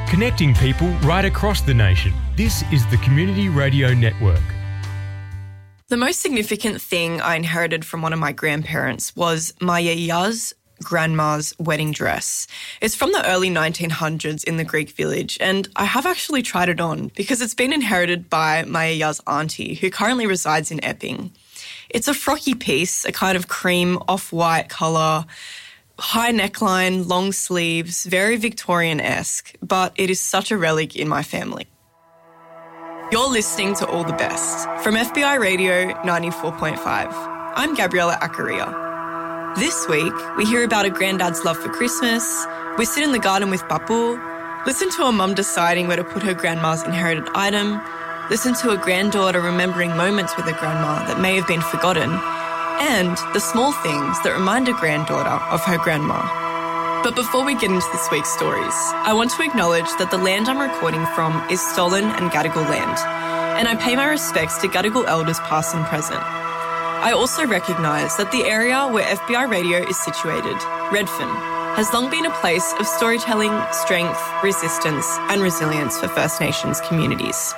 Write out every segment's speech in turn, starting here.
Connecting people right across the nation. This is the Community Radio Network. The most significant thing I inherited from one of my grandparents was my yaya's grandma's wedding dress. It's from the early 1900s in the Greek village, and I have actually tried it on because it's been inherited by my yaya's auntie, who currently resides in Epping. It's a frocky piece, a kind of cream off-white colour, high neckline, long sleeves, very Victorian-esque, but it is such a relic in my family. You're listening to All the Best from FBI Radio 94.5. I'm Gabriella Accaria. This week, we hear about a granddad's love for Christmas, we sit in the garden with Papu, listen to a mum deciding where to put her grandma's inherited item, listen to a granddaughter remembering moments with her grandma that may have been forgotten, and the small things that remind a granddaughter of her grandma. But before we get into this week's stories, I want to acknowledge that the land I'm recording from is Stolen and Gadigal land, and I pay my respects to Gadigal elders past and present. I also recognise that the area where FBI Radio is situated, Redfern, has long been a place of storytelling, strength, resistance and resilience for First Nations communities.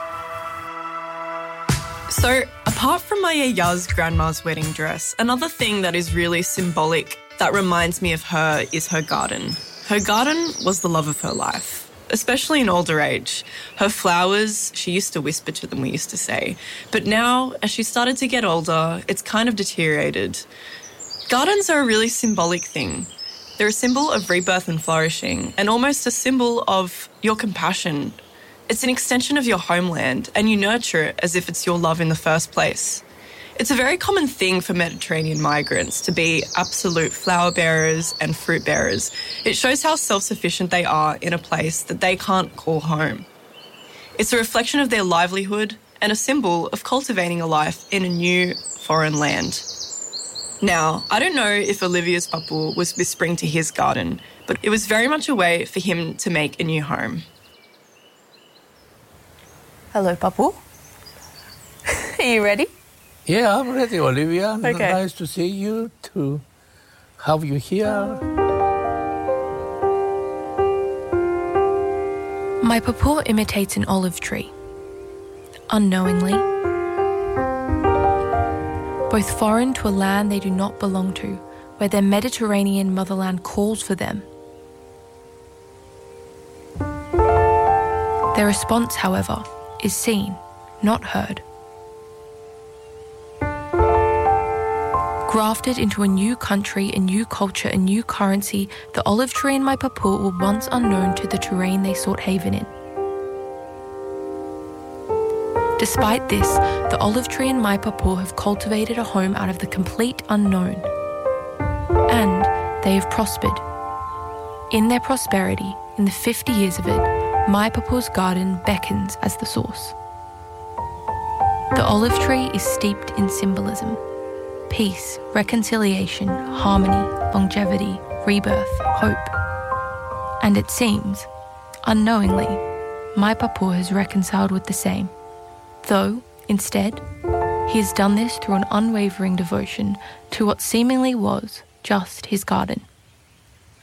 So, apart from my yaya's grandma's wedding dress, another thing that is really symbolic that reminds me of her is her garden. Her garden was the love of her life, especially in older age. Her flowers, she used to whisper to them, we used to say. But now, as she started to get older, it's kind of deteriorated. Gardens are a really symbolic thing. They're a symbol of rebirth and flourishing, and almost a symbol of your compassion. It's an extension of your homeland, and you nurture it as if it's your love in the first place. It's a very common thing for Mediterranean migrants to be absolute flower bearers and fruit bearers. It shows how self-sufficient they are in a place that they can't call home. It's a reflection of their livelihood and a symbol of cultivating a life in a new foreign land. Now, I don't know if Olivia's Papu was whispering to his garden, but it was very much a way for him to make a new home. Hello, Papu. Are you ready? Yeah, I'm ready, Olivia. Okay. Nice to see you, to have you here. My Papu imitates an olive tree, unknowingly. Both foreign to a land they do not belong to, where their Mediterranean motherland calls for them. Their response, however, is seen, not heard. Grafted into a new country, a new culture, a new currency, the olive tree and my Papu were once unknown to the terrain they sought haven in. Despite this, the olive tree and my Papu have cultivated a home out of the complete unknown. And they have prospered. In their prosperity, in the 50 years of it, my Papu's garden beckons as the source. The olive tree is steeped in symbolism. Peace, reconciliation, harmony, longevity, rebirth, hope. And it seems, unknowingly, my Papu has reconciled with the same. Though, instead, he has done this through an unwavering devotion to what seemingly was just his garden.